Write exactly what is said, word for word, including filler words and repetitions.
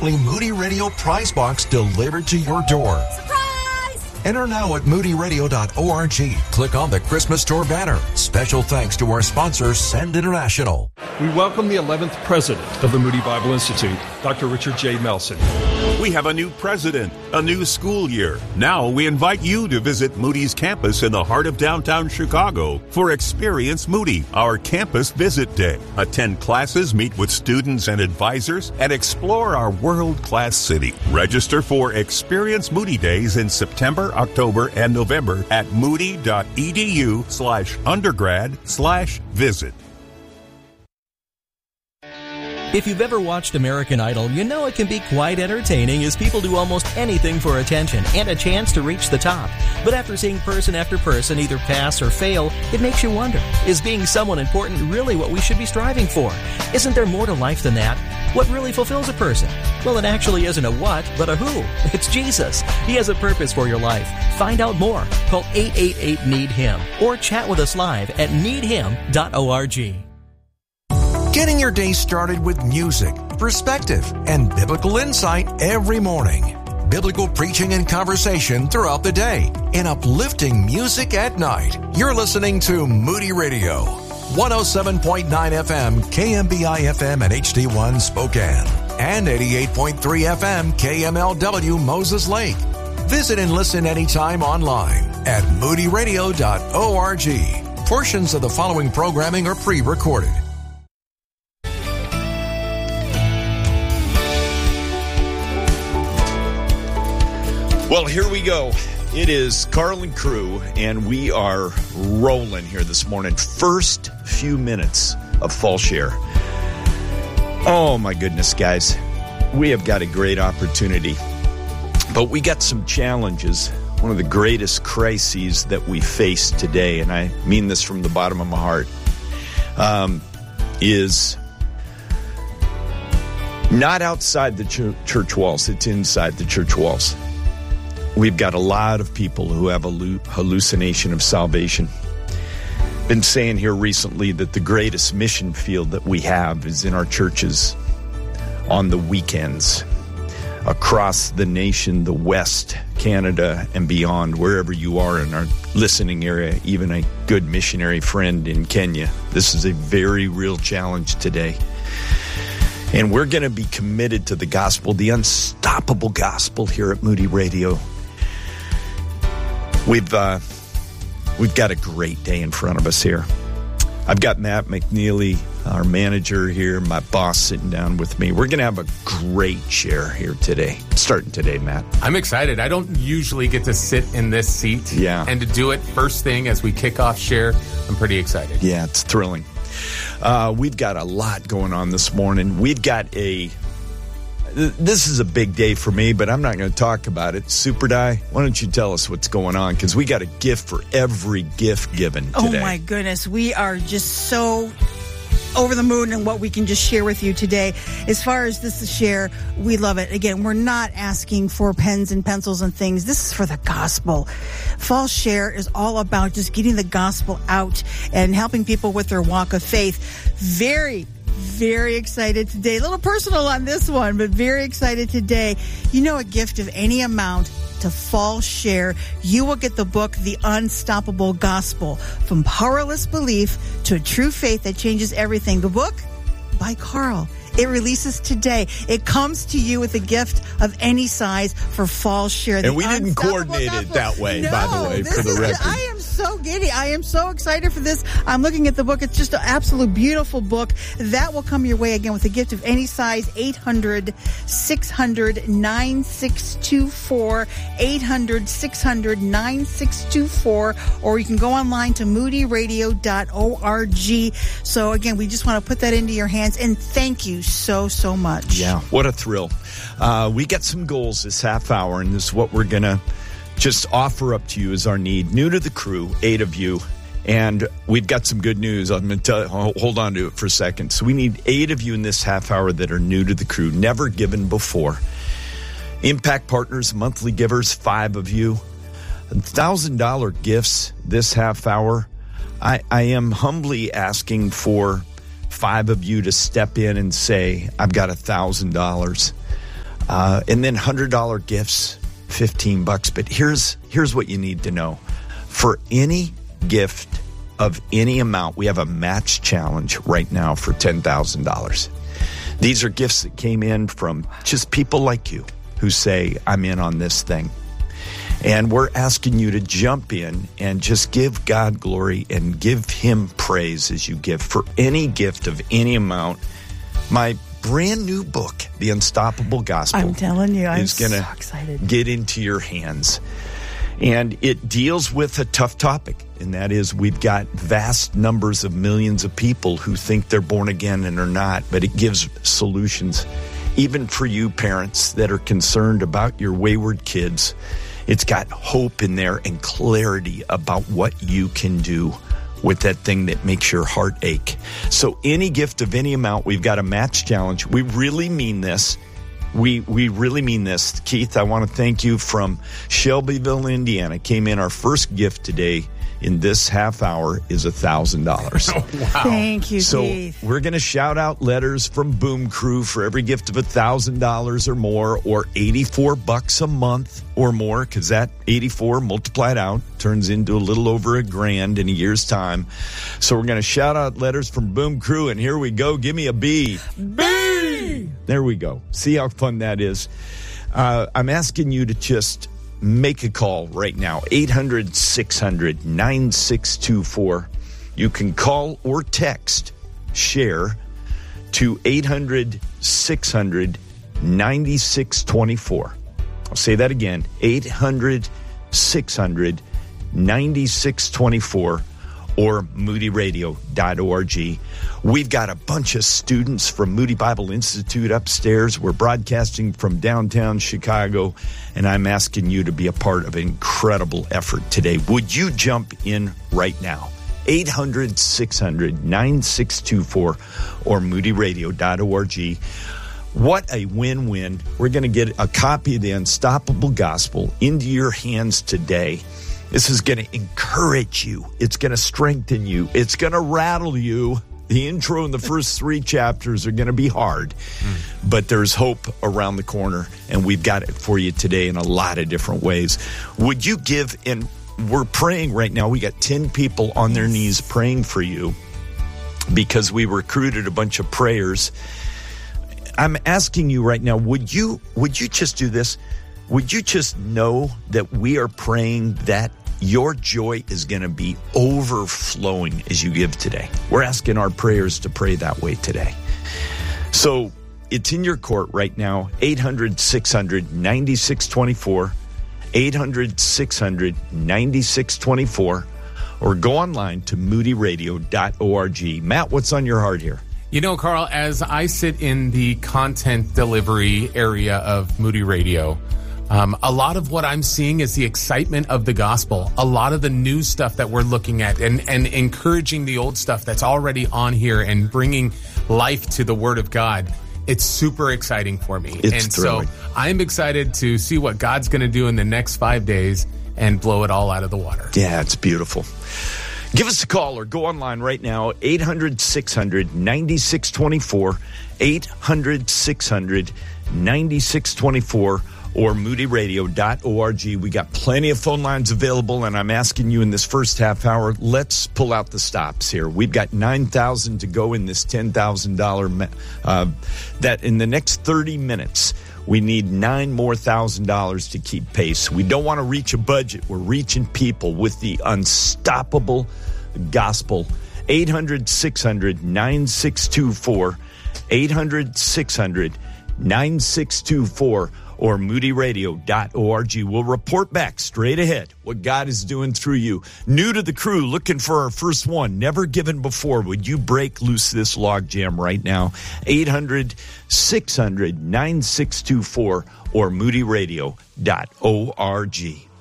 monthly Moody Radio prize box delivered to your door. Enter now at moody radio dot org. Click on the Christmas store banner. Special thanks to our sponsor, Send International. We welcome the eleventh president of the Moody Bible Institute, Doctor Richard J. Melson. We have a new president, a new school year. Now we invite you to visit Moody's campus in the heart of downtown Chicago for Experience Moody, our campus visit day. Attend classes, meet with students and advisors, and explore our world-class city. Register for Experience Moody Days in September, October, and November at moody.edu slash undergrad slash visit. If you've ever watched American Idol, you know it can be quite entertaining as people do almost anything for attention and a chance to reach the top. But after seeing person after person either pass or fail, it makes you wonder, is being someone important really what we should be striving for? Isn't there more to life than that? What really fulfills a person? Well, it actually isn't a what, but a who. It's Jesus. He has a purpose for your life. Find out more. Call eight eight eight, need him or chat with us live at need him dot org. Getting your day started with music, perspective, and biblical insight every morning. Biblical preaching and conversation throughout the day, and uplifting music at night. You're listening to Moody Radio, one oh seven point nine F M, K M B I F M at H D one Spokane, and eighty-eight point three F M, K M L W Moses Lake. Visit and listen anytime online at moody radio dot org. Portions of the following programming are pre-recorded. Well, here we go. It is Carl and crew, and we are rolling here this morning. First few minutes of Fall Share. Oh, my goodness, guys. We have got a great opportunity. But we got some challenges. One of the greatest crises that we face today, and I mean this from the bottom of my heart, um, is not outside the ch- church walls. It's inside the church walls. We've got a lot of people who have a hallucination of salvation. Been saying here recently that the greatest mission field that we have is in our churches on the weekends, across the nation, the West, Canada, and beyond, wherever you are in our listening area, even a good missionary friend in Kenya. This is a very real challenge today. And we're going to be committed to the gospel, the unstoppable gospel here at Moody Radio. We've uh, we've got a great day in front of us here. I've got Matt McNeely, our manager here, my boss sitting down with me. We're going to have a great share here today. Starting today, Matt. I'm excited. I don't usually get to sit in this seat. Yeah. And to do it first thing as we kick off share, I'm pretty excited. Yeah, it's thrilling. Uh, we've got a lot going on this morning. We've got a... This is a big day for me, but I'm not going to talk about it. Super Di, why don't you tell us what's going on? Because we got a gift for every gift given today. Oh, my goodness. We are just so over the moon in what we can just share with you today. As far as this to share, we love it. Again, we're not asking for pens and pencils and things. This is for the gospel. Fall Share is all about just getting the gospel out and helping people with their walk of faith. Very Very excited today. A little personal on this one, but very excited today. You know, a gift of any amount to Fall Share, you will get the book, The Unstoppable Gospel, From Powerless Belief to a True Faith That Changes Everything. The book by Carl. It releases today. It comes to you with a gift of any size for Fall Share. And we didn't coordinate it that way, no, by the way, for the record. I am so giddy. I am so excited for this. I'm looking at the book. It's just an absolute beautiful book. That will come your way again with a gift of any size. eight hundred, six hundred, nine six two four. eight hundred, six hundred, nine six two four. Or you can go online to moody radio dot org. So again, we just want to put that into your hands. And thank you so, so much. Yeah, what a thrill. Uh, we got some goals this half hour, and this is what we're going to just offer up to you as our need. New to the crew, eight of you, and we've got some good news. I'm going to tell you, hold on to it for a second. So we need eight of you in this half hour that are new to the crew, never given before. Impact Partners, monthly givers, five of you. one thousand dollars gifts this half hour. I, I am humbly asking for five of you to step in and say, I've got one thousand dollars. Uh, and then one hundred dollars gifts, fifteen bucks. But here's here's what you need to know. For any gift of any amount, we have a match challenge right now for ten thousand dollars. These are gifts that came in from just people like you who say, I'm in on this thing. And we're asking you to jump in and just give God glory and give him praise as you give. For any gift of any amount, my brand new book, The Unstoppable Gospel, I'm telling you, I'm is gonna so excited. Get into your hands. And it deals with a tough topic, and that is we've got vast numbers of millions of people who think they're born again and are not, but it gives solutions. Even for you parents that are concerned about your wayward kids, it's got hope in there and clarity about what you can do with that thing that makes your heart ache. So any gift of any amount, we've got a match challenge. We really mean this. We we really mean this. Keith, I want to thank you from Shelbyville, Indiana. Came in our first gift today in this half hour is one thousand dollars. Oh, wow. Thank you, So Keith. we're going to shout out letters from Boom Crew for every gift of one thousand dollars or more, or eighty-four bucks a month or more, because that eighty-four multiplied out turns into a little over a grand in a year's time. So we're going to shout out letters from Boom Crew, and here we go. Give me a B. B! There we go. See how fun that is. Uh, I'm asking you to just make a call right now, eight hundred, six hundred, nine six two four. You can call or text SHARE to eight hundred, six hundred, nine six two four. I'll say that again, eight hundred, six hundred, nine six two four, or moody radio dot org. We've got a bunch of students from Moody Bible Institute upstairs. We're broadcasting from downtown Chicago, and I'm asking you to be a part of an incredible effort today. Would you jump in right now? eight hundred, six hundred, nine six two four or moody radio dot org. What a win-win. We're going to get a copy of the Unstoppable Gospel into your hands today. This is going to encourage you. It's going to strengthen you. It's going to rattle you. The intro and the first three chapters are going to be hard, mm. but there's hope around the corner, and we've got it for you today in a lot of different ways. Would you give, and we're praying right now. We got ten people on their knees praying for you because we recruited a bunch of prayers. I'm asking you right now, would you would you just do this? Would you just know that we are praying that your joy is going to be overflowing as you give today? We're asking our prayers to pray that way today. So it's in your court right now, eight hundred, six hundred, nine six two four, eight hundred, six hundred, nine six two four, or go online to moody radio dot org. Matt, what's on your heart here? You know, Carl, as I sit in the content delivery area of Moody Radio, Um, a lot of what I'm seeing is the excitement of the gospel. A lot of the new stuff that we're looking at and, and encouraging the old stuff that's already on here and bringing life to the Word of God. It's super exciting for me. It's and thrilling. so I'm excited to see what God's going to do in the next five days and blow it all out of the water. Yeah, it's beautiful. Give us a call or go online right now, eight hundred, six hundred, nine six two four, eight hundred, six hundred, nine six two four, or moody radio dot org. We got plenty of phone lines available, and I'm asking you in this first half hour, let's pull out the stops here. We've got nine thousand dollars to go in this ten thousand dollars. Uh, that in the next thirty minutes, we need nine more thousand dollars to keep pace. We don't want to reach a budget. We're reaching people with the unstoppable gospel. eight hundred, six hundred, nine six two four, eight hundred, six hundred, nine six two four, or moody radio dot org. We'll report back straight ahead what God is doing through you. New to the crew, looking for our first one, never given before. Would you break loose this log jam right now? eight hundred, six hundred, nine six two four or moody radio dot org.